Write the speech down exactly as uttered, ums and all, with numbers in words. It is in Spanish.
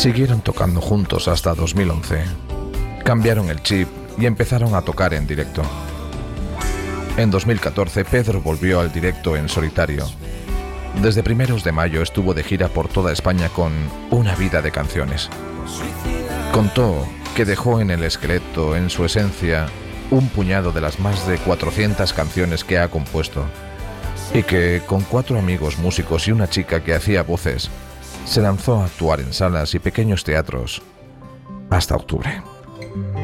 Siguieron tocando juntos hasta dos mil once. Cambiaron el chip y empezaron a tocar en directo. En dos mil catorce, Pedro volvió al directo en solitario. Desde primeros de mayo estuvo de gira por toda España con Una vida de canciones. Contó que dejó en el esqueleto, en su esencia, un puñado de las más de cuatrocientas canciones que ha compuesto, y que, con cuatro amigos músicos y una chica que hacía voces, se lanzó a actuar en salas y pequeños teatros hasta octubre.